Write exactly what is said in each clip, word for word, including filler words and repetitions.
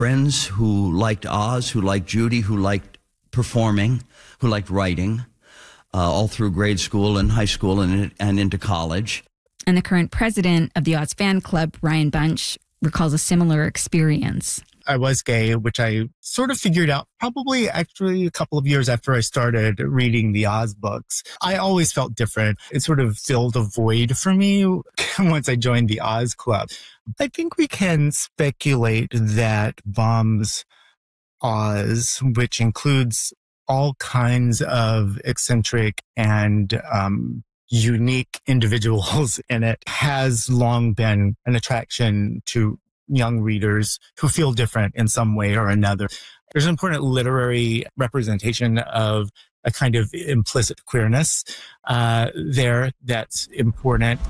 friends who liked Oz, who liked Judy, who liked performing, who liked writing, uh, all through grade school and high school and, and into college. And the current president of the Oz fan club, Ryan Bunch, recalls a similar experience. I was gay, which I sort of figured out probably actually a couple of years after I started reading the Oz books. I always felt different. It sort of filled a void for me once I joined the Oz Club. I think we can speculate that Baum's Oz, which includes all kinds of eccentric and um, unique individuals in it, has long been an attraction to young readers who feel different in some way or another. There's an important literary representation of a kind of implicit queerness uh, there that's important.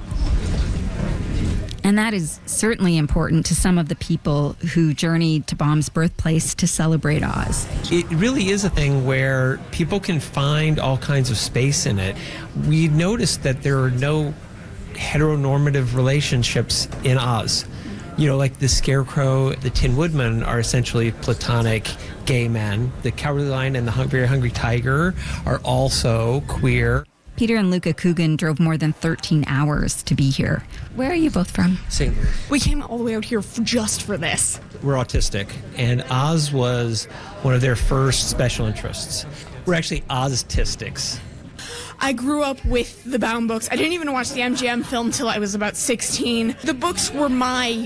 And that is certainly important to some of the people who journeyed to Baum's birthplace to celebrate Oz. It really is a thing where people can find all kinds of space in it. We noticed that there are no heteronormative relationships in Oz. You know, like the Scarecrow, the Tin Woodman are essentially platonic gay men. The Cowardly Lion and the Hung- Very Hungry Tiger are also queer. Peter and Luca Coogan drove more than thirteen hours to be here. Where are you both from? Saint Louis. We came all the way out here for, just for this. We're autistic, and Oz was one of their first special interests. We're actually Oztistics. I grew up with the Baum books. I didn't even watch the M G M film until I was about sixteen. The books were my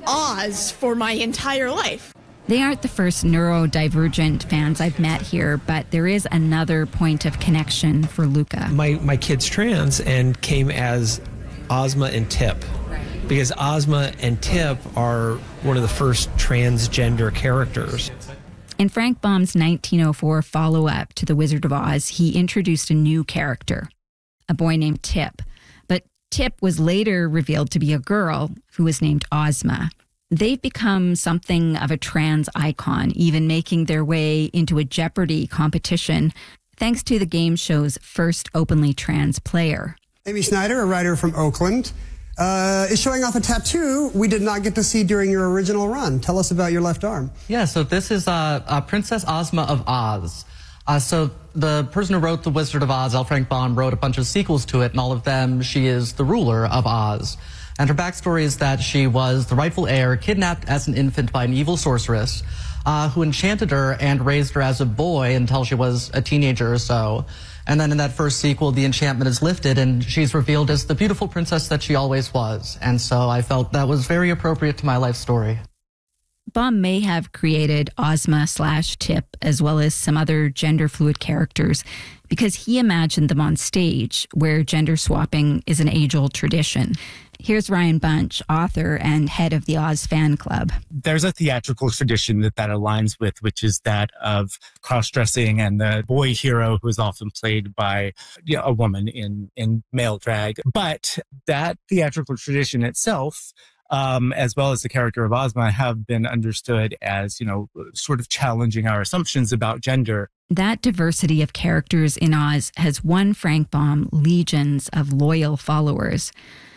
Oz for my entire life. They aren't the first neurodivergent fans I've met here, but there is another point of connection for Luca. My my kid's trans and came as Ozma and Tip, because Ozma and Tip are one of the first transgender characters. In Frank Baum's nineteen oh four follow-up to The Wizard of Oz, he introduced a new character, a boy named Tip. But Tip was later revealed to be a girl who was named Ozma. They've become something of a trans icon, even making their way into a Jeopardy competition, thanks to the game show's first openly trans player. Amy Schneider, a writer from Oakland, uh, is showing off a tattoo we did not get to see during your original run. Tell us about your left arm. Yeah, so this is uh, uh, Princess Ozma of Oz. Uh, so the person who wrote The Wizard of Oz, L. Frank Baum, wrote a bunch of sequels to it, and all of them, she is the ruler of Oz. And her backstory is that she was the rightful heir, kidnapped as an infant by an evil sorceress, uh, who enchanted her and raised her as a boy until she was a teenager or so. And then in that first sequel, the enchantment is lifted, and she's revealed as the beautiful princess that she always was. And so I felt that was very appropriate to my life story. Baum may have created Ozma slash Tip, as well as some other gender-fluid characters, because he imagined them on stage, where gender swapping is an age-old tradition. Here's Ryan Bunch, author and head of the Oz fan club. There's a theatrical tradition that that aligns with, which is that of cross-dressing and the boy hero who is often played by you know, a woman in, in male drag. But that theatrical tradition itself, um, as well as the character of Ozma, have been understood as, you know, sort of challenging our assumptions about gender. That diversity of characters in Oz has won Frank Baum legions of loyal followers.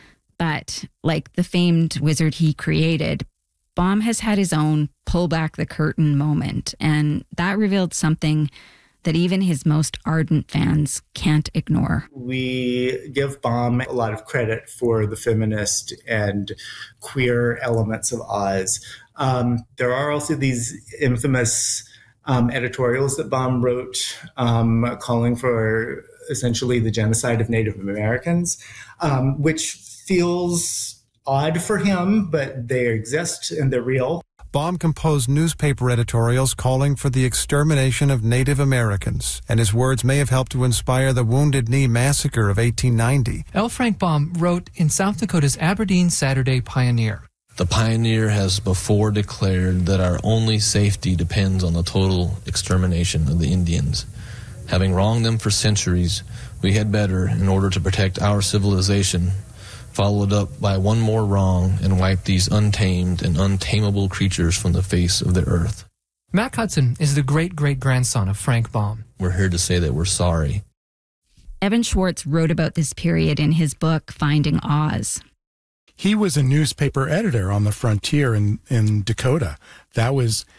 But like the famed wizard he created, Baum has had his own pull back the curtain moment, and that revealed something that even his most ardent fans can't ignore. We give Baum a lot of credit for the feminist and queer elements of Oz. Um, there are also these infamous um, editorials that Baum wrote um, calling for essentially the genocide of Native Americans, um, which feels odd for him, but they exist and they're real. Baum composed newspaper editorials calling for the extermination of Native Americans, and his words may have helped to inspire the Wounded Knee Massacre of eighteen ninety. L. Frank Baum wrote in South Dakota's Aberdeen Saturday Pioneer. The Pioneer has before declared that our only safety depends on the total extermination of the Indians. Having wronged them for centuries, we had better, in order to protect our civilization, follow it up by one more wrong and wipe these untamed and untamable creatures from the face of the earth. Mac Hudson is the great-great-grandson of Frank Baum. We're here to say that we're sorry. Evan Schwartz wrote about this period in his book, Finding Oz. he was a newspaper editor on the frontier in, in Dakota. That was